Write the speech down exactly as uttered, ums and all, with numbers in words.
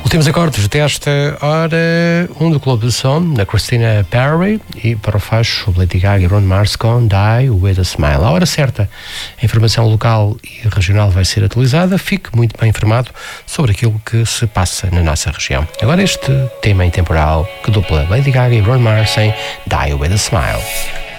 Últimos acordes desta hora, um do Clube de Som, da Christina Perry, e para o facho Lady Gaga e Bruno Mars com Die With A Smile. À hora certa, a informação local e regional vai ser atualizada. Fique muito bem informado sobre aquilo que se passa na nossa região. Agora este tema intemporal que dupla Lady Gaga e Bruno Mars em Die With A Smile.